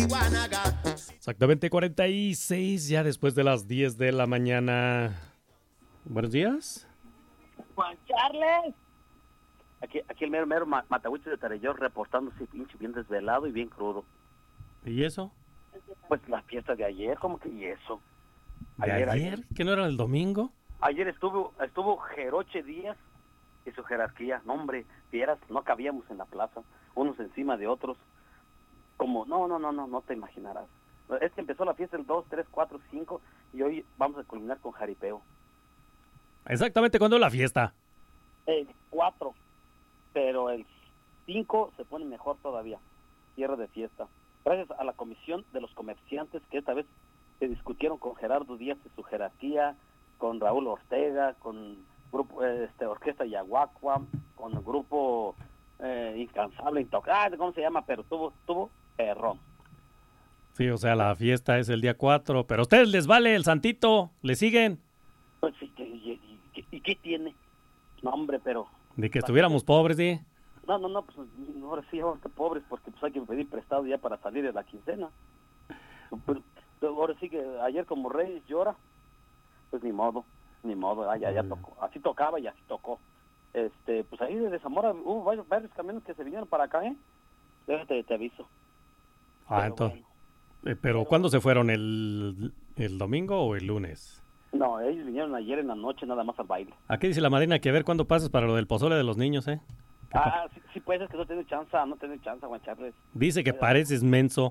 Exactamente 46, ya después de las 10 de la mañana. Buenos días. Juan Charles. Aquí el mero Matahuiche de Tarelló reportándose pinche bien desvelado y bien crudo. ¿Y eso? Pues la fiesta de ayer, ¿cómo que y eso? ¿De ayer? ¿Que no era el domingo? Ayer estuvo Jeroche Díaz y su jerarquía. No, hombre, vieras, no cabíamos en la plaza, unos encima de otros. Como, no te imaginarás. Es que empezó la fiesta el 2, 3, 4, 5 y hoy vamos a culminar con jaripeo. Exactamente, ¿cuándo es la fiesta? El 4, pero el 5 se pone mejor todavía. Cierre de fiesta. Gracias a la comisión de los comerciantes que esta vez se discutieron con Gerardo Díaz y su jerarquía, con Raúl Ortega, con grupo Orquesta Yaguacua, con el grupo Incansable, Intocable, ¿cómo se llama? Pero tuvo perrón. Sí, o sea, la fiesta es el día 4, pero a ustedes les vale el santito, ¿le siguen? Pues sí, ¿y qué tiene? No, hombre, pero... De que estuviéramos pobres, ¿sí? No, pues ahora sí, ahora pobres, porque pues hay que pedir prestado ya para salir de la quincena. Pero, ahora sí que ayer como Reyes llora, pues ni modo, ya tocó. Así tocaba y así tocó. Pues ahí de Zamora hubo varios camiones que se vinieron para acá, ¿eh? Déjate, te aviso. Entonces... Pero ¿cuándo se fueron? ¿El domingo o el lunes? No, ellos vinieron ayer en la noche nada más al baile. Aquí dice la madrina que a ver cuándo pasas para lo del pozole de los niños, ¿eh? Sí, pues es que no tiene chance, Juan Charles. Dice que pareces menso.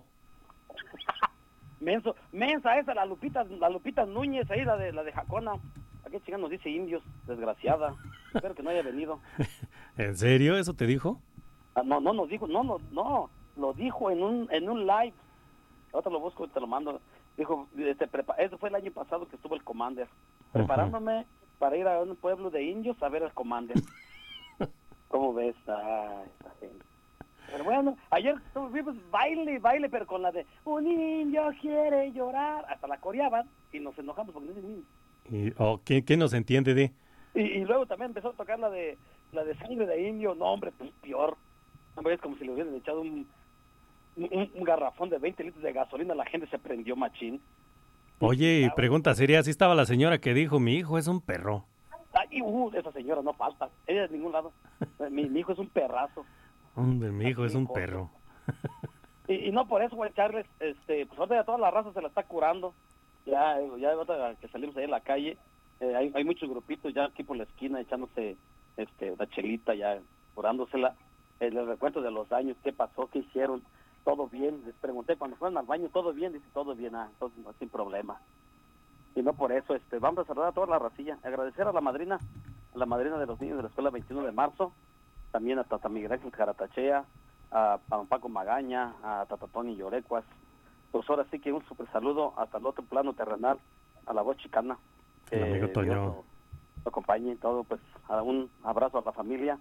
Mensa esa, la Lupita Núñez, ahí la de Jacona. Aquí chingada nos dice indios, desgraciada. Espero que no haya venido. ¿En serio? ¿Eso te dijo? No nos dijo, no, lo dijo en un live. Ahora lo busco y te lo mando. Dijo, eso fue el año pasado que estuvo el Commander, preparándome para ir a un pueblo de indios a ver al Commander. ¿Cómo ves? Esta gente. Pero bueno, ayer vimos baile, pero con la de un indio quiere llorar. Hasta la coreaban y nos enojamos porque no es niño. ¿Quién nos entiende de? Y luego también empezó a tocar la de sangre de indio. No, hombre, pues peor. Hombre, es como si le hubieran echado un garrafón de 20 litros de gasolina, la gente se prendió machín. Oye, pregunta seria, ¿sí estaba la señora que dijo, mi hijo es un perro? Ay, esa señora no falta, ella de ningún lado. Mi hijo es un perrazo. Hombre, mi hijo es un perro. Y no por eso, güey, Charles, pues ahorita ya toda la raza se la está curando. Ya ahorita que salimos ahí en la calle, hay muchos grupitos ya aquí por la esquina echándose una chelita, ya curándosela. Les recuento de los daños, qué pasó, qué hicieron. Todo bien, les pregunté cuando fueron al baño, todo bien, dice todo bien, entonces, sin problema. Y no por eso, vamos a saludar a toda la racilla, agradecer a la madrina de los niños de la escuela 21 de marzo, también a Tata Miguel Ángel Caratachea, a Paco Magaña, a Tata Tony Llorecuas. Pues ahora sí que un super saludo hasta el otro plano terrenal, a la voz chicana. El amigo Toño. Dios lo acompañe y todo, pues un abrazo a la familia,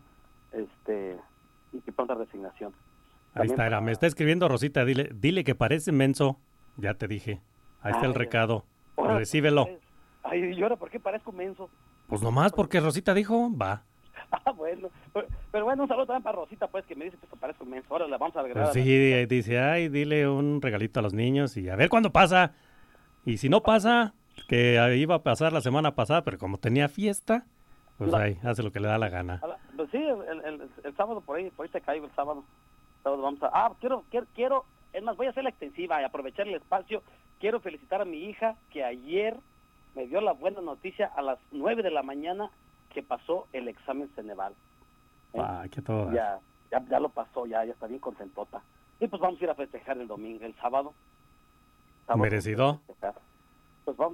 y que pronta resignación. Ahí está, me está escribiendo Rosita, dile que parece menso. Ya te dije. Ahí está el recado. Recíbelo. Ay, ¿y ahora por qué parezco menso? Pues nomás porque Rosita dijo, va. Bueno. Pero bueno, un saludo también para Rosita, pues, que me dice que parezco menso. Ahora le vamos a agregar. Pues sí, dice, dile un regalito a los niños y a ver cuándo pasa. Y si no pasa, que iba a pasar la semana pasada, pero como tenía fiesta, pues ahí, hace lo que le da la gana. Pues sí, el sábado por ahí te caigo el sábado. Vamos a quiero, es más, voy a hacer la extensiva y aprovechar el espacio. Quiero felicitar a mi hija que ayer me dio la buena noticia a las 9 de la mañana que pasó el examen Ceneval. Qué todo. Ya lo pasó, ya está bien contentota. Y pues vamos a ir a festejar el sábado. ¿Merecido? Pues vamos